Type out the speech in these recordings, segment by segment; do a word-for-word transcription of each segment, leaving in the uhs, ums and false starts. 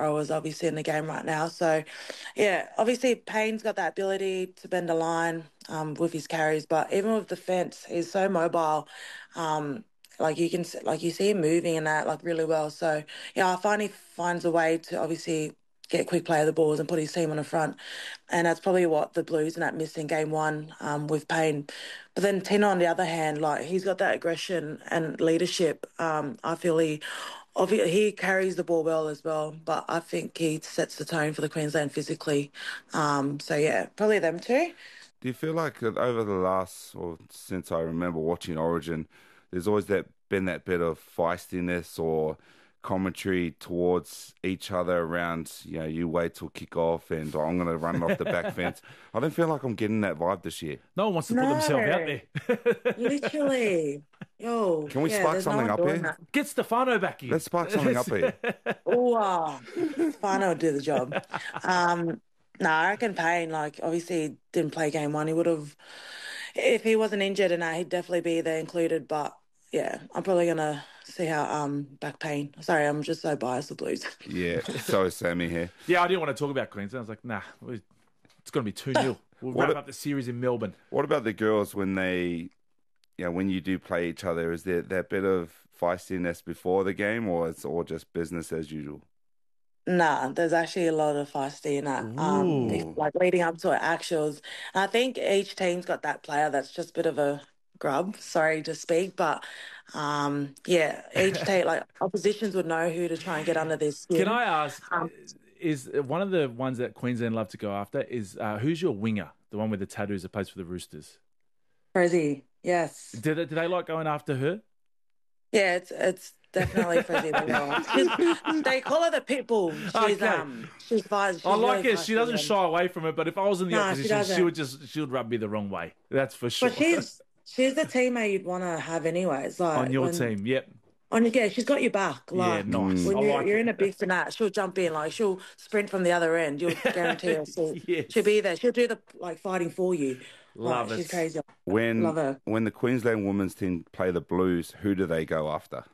rowers obviously in the game right now. So, yeah, obviously Payne's got that ability to bend a line um, with his carries, but even with defence, he's so mobile. Um, like you can, s- like you see him moving and that like really well. So yeah, I find he finds a way to obviously get quick play of the balls and put his team on the front, and that's probably what the Blues and that missed in game one um, with Payne. But then Tina, on the other hand, like he's got that aggression and leadership. Um, I feel he, obviously, he carries the ball well as well, but I think he sets the tone for the Queensland physically. Um, so yeah, probably them two. Do you feel like that over the last, or since I remember watching Origin, there's always that been that bit of feistiness or commentary towards each other around, you know, you wait till kick off and I'm going to run it off the back fence. I don't feel like I'm getting that vibe this year. No one wants to put themselves out No, there. literally. Yo, Can we yeah, spark there's no something one up doing here? that. Get Stefano back in. Let's spark something up here. Oh, uh, Fano would do the job. Um, no, I reckon Payne, like, obviously didn't play game one. He would have, if he wasn't injured and that, he'd definitely be there included. But yeah, I'm probably gonna see how um back pain. Sorry, I'm just so biased with Blues. Yeah, so is Sammy here. Yeah, I didn't want to talk about Queensland. I was like, nah, it's going to be two nil. We'll What wrap a- up the series in Melbourne. What about the girls when they, you know, when you do play each other? Is there that bit of feistiness before the game, or it's all just business as usual? Nah, there's actually a lot of feisty in that. Um, if- Ooh. like leading up to it, actuals. And I think each team's got that player that's just a bit of a grub. Sorry to speak, but um, yeah, each team like oppositions would know who to try and get under their Can skin. I ask, Um, is one of the ones that Queensland love to go after is uh, who's your winger? The one with the tattoos that plays for the Roosters. Frizzy, yes. Do they, do they like going after her? Yeah, it's it's definitely Frizzy the girl. She's, they call her the pit bull. She's Okay. um she's fine. She's I like really it. She doesn't feisty and- shy away from it, but if I was in the No, she opposition, she, doesn't. would just she would rub me the wrong way. That's for sure. But she's she's the teammate you'd want to have anyways. Like On your when, team, yep. on yeah, she's got your back. Yeah, Like nice. when I you're, like you're it. in a big finale, she'll jump in. Like she'll sprint from the other end. You'll guarantee her. So Yes. she'll be there. She'll do the like fighting for you. Love like, it. She's crazy. When Love her. when the Queensland women's team play the Blues, who do they go after?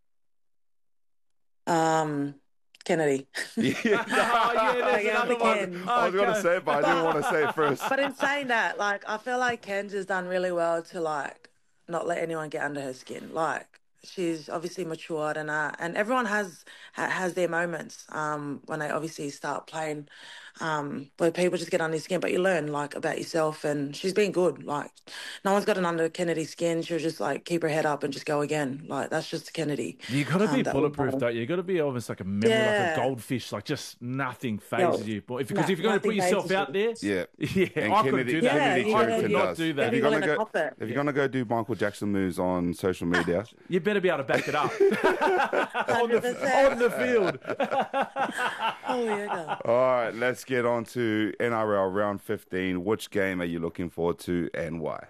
Um, Kennedy. Yeah. Oh, yeah, there's Like, yeah, another the one. Ken. I was going to Okay. say it, but I didn't want to say it first. But in saying that, like, I feel like Ken's has done really well to like not let anyone get under her skin. Like, she's obviously matured and uh, and everyone has ha- has their moments um when they obviously start playing um where people just get under your skin, but you learn like about yourself, and she's been good. Like, no one's gotten under Kennedy's skin. She'll just like keep her head up and just go again. Like, that's just Kennedy. You got to Um, be that we bulletproof, know. don't you? You got to be almost like a memory, like a Yeah. goldfish, like just nothing Yo, phases you. But if because no- if you're going to put nothing yourself phases out there, Yeah. yeah, And I couldn't Kennedy, do that. Yeah, Kennedy you I gotta- could Cherrington not does. do If that. you're Be gonna willing to go, cop it. if you're gonna go do Michael Jackson moves on social media, You better be able to back it up on Hundred the percent. on the field. Oh yeah. all right, let's get on to N R L round fifteen. Which game are you looking forward to and why?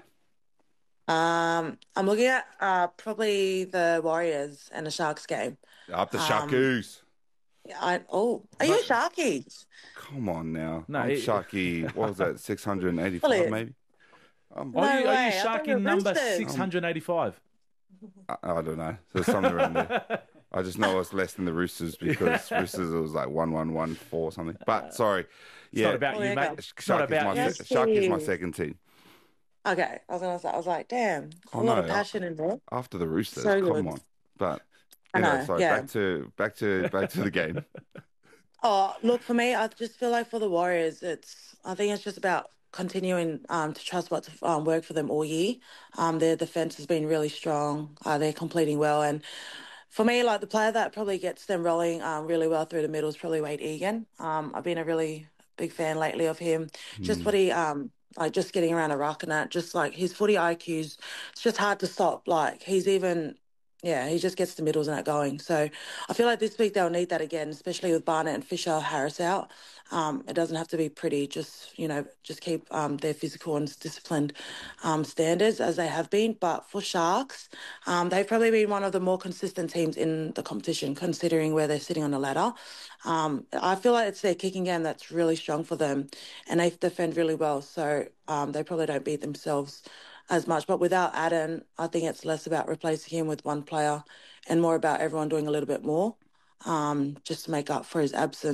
Um, I'm looking at uh probably the Warriors and the Sharks game. Up the Um, Sharkies. I oh, are you Sharkies? Come on now. No, I'm it- Sharky, what was that, six hundred eighty-five Brilliant. maybe? Um, No Are you, are way, you I thought you sharking were number Roosters. six hundred eighty-five? I, I don't know. There's something around there. I just know it's less than the Roosters because Roosters it was like one one one four or something. But sorry. It's Yeah. not about Oh, you, yeah, mate. go. It's not Sharky's about my, you. Yes, se- Sharky's my please. second team. Okay, I was gonna say, I was like, damn, a Oh, lot no, of passion in there. After the Roosters, So come good. on. But I anyway, know, sorry, yeah. back to back to back to the game. Oh, look, for me, I just feel like for the Warriors, it's I think it's just about continuing um, to trust what's um, worked for them all year. Um, their defense has been really strong. Uh, they're completing well, and for me, like the player that probably gets them rolling um, really well through the middle is probably Wade Egan. Um, I've been a really big fan lately of him. Just Hmm. what he um like just getting around a ruck and that, just like his footy I Q's, it's just hard to stop. Like he's even yeah, he just gets the middles and that going. So I feel like this week they'll need that again, especially with Barnett and Fisher Harris out. Um, it doesn't have to be pretty. Just you know, just keep um, their physical and disciplined um, standards as they have been. But for Sharks, um, they've probably been one of the more consistent teams in the competition, considering where they're sitting on the ladder. Um, I feel like it's their kicking game that's really strong for them, and they defend really well. So um, they probably don't beat themselves as much. But without Adam, I think it's less about replacing him with one player and more about everyone doing a little bit more um, just to make up for his absence.